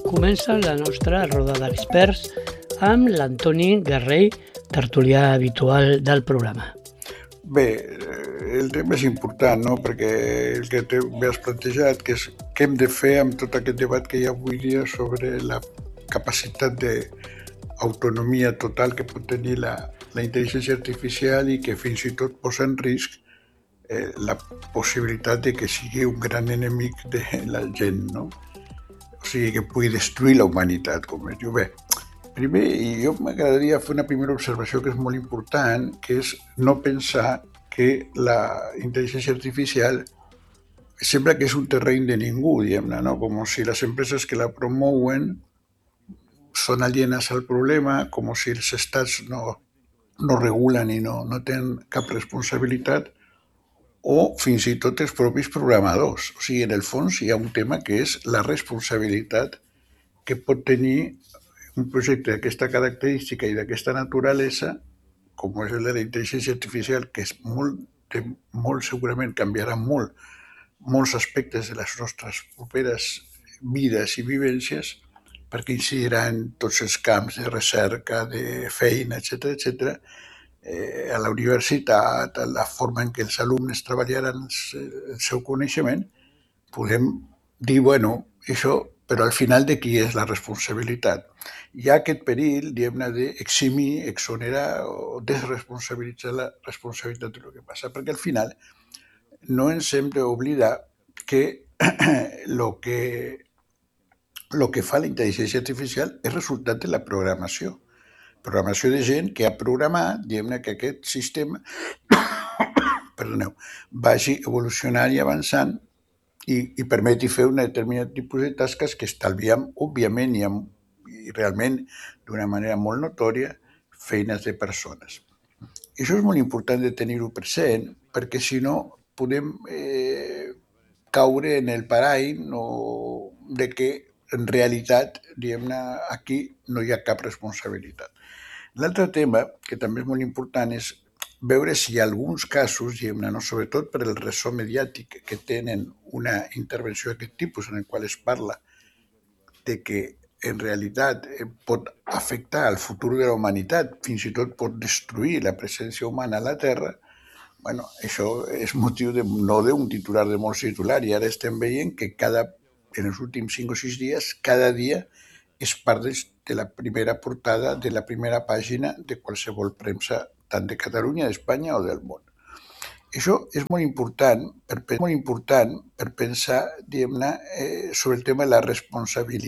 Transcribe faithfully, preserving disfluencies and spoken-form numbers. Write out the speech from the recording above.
comença la nostra roda d'experts amb l'Antoni Garrell, tertulià habitual del programa. Bé, el tema és important, no? Perquè el que has plantejat, que és què hem de fer amb tot aquest debat que hi ha avui dia sobre la capacitat d'autonomia total que pot tenir la, la intel·ligència artificial i que fins i tot posa en risc eh, la possibilitat de que sigui un gran enemic de la gent, no? O sigui, que pugui destruir la humanitat, com es diu. Bé, primer, jo m'agradaria fer una primera observació que és molt important, que és no pensar que la intel·ligència artificial sembla que és un terreny de ningú, diguem-ne, no? Com si les empreses que la promouen són alienes al problema, com si els estats no, no regulen i no, no tenen cap responsabilitat, o fins i tot els propis programadors. O sigui, en el fons hi ha un tema que és la responsabilitat que pot tenir un projecte d'aquesta característica i d'aquesta naturalesa, com és el de la intel·ligència artificial, que és molt, molt segurament canviarà molt molts aspectes de les nostres properes vides i vivències, perquè incidirà en tots els camps de recerca, de feina, etcètera, etcètera, eh, a la universitat, a la forma en què els alumnes treballaran el seu coneixement, podem dir, bueno, això, però al final de qui és la responsabilitat? Hi ha aquest perill, diguem-ne, d'eximir, exonerar o desresponsabilitzar la responsabilitat del que passa, perquè al final no ens hem d'oblidar que lo que lo que fa la intel·ligència artificial és resultat de la programació. Programació de gent que ha programat, diguem-ne, que aquest sistema perdoneu, vagi evolucionant i avançant i, i permeti fer un determinat tipus de tasques que estalviem, òbviament, i, amb, i realment d'una manera molt notòria, feines de persones. I això és molt important de tenir-ho present, perquè si no podem eh, caure en el parany no, de que en realitat, diguem-ne, aquí no hi ha cap responsabilitat. L'altre tema, que també és molt important, és veure si hi ha alguns casos, diguem-ne, no, sobretot per el ressò mediàtic que tenen una intervenció d'aquest tipus, en el qual es parla de que en realitat pot afectar el futur de la humanitat, fins i tot pot destruir la presència humana a la Terra. Bueno, això és motiu de, no d'un titular de molts titulars, i ara estem veient que cada, en els últims cinc o sis dies, cada dia és part de la primera portada, de la primera pàgina de qualsevol premsa, tant de Catalunya, d'Espanya o del món. Això és molt important per, molt important per pensar, diguem-ne, eh, sobre el tema de la responsabilitat.